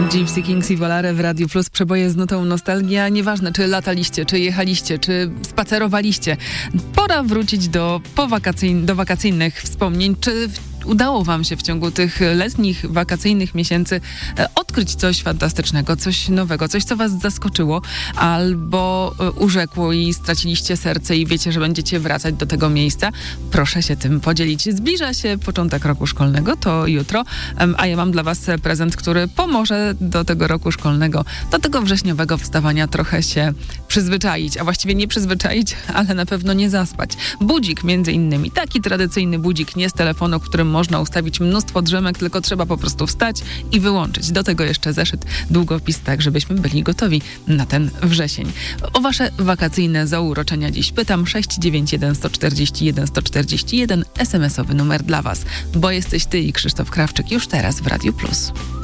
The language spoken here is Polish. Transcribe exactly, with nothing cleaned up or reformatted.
Gypsy Kings i Volare w Radiu Plus. Przeboje z nutą nostalgia. Nieważne, czy lataliście, czy jechaliście, czy spacerowaliście. Pora wrócić do, powakacyjn- do wakacyjnych wspomnień. Czy udało wam się w ciągu tych letnich, wakacyjnych miesięcy e, odkryć coś fantastycznego, coś nowego, coś, co was zaskoczyło, albo e, urzekło i straciliście serce i wiecie, że będziecie wracać do tego miejsca? Proszę się tym podzielić. Zbliża się początek roku szkolnego, to jutro, em, a ja mam dla was prezent, który pomoże do tego roku szkolnego, do tego wrześniowego wstawania trochę się przyzwyczaić, a właściwie nie przyzwyczaić, ale na pewno nie zaspać. Budzik między innymi, taki tradycyjny budzik, nie z telefonu, w którym można ustawić mnóstwo drzemek, tylko trzeba po prostu wstać i wyłączyć. Do tego jeszcze zeszyt, długopis, tak żebyśmy byli gotowi na ten wrzesień. O wasze wakacyjne zauroczenia dziś pytam. sześć dziewięć jeden, sto czterdzieści jeden, sto czterdzieści jeden, es em esowy numer dla was. Bo jesteś ty i Krzysztof Krawczyk już teraz w Radiu Plus.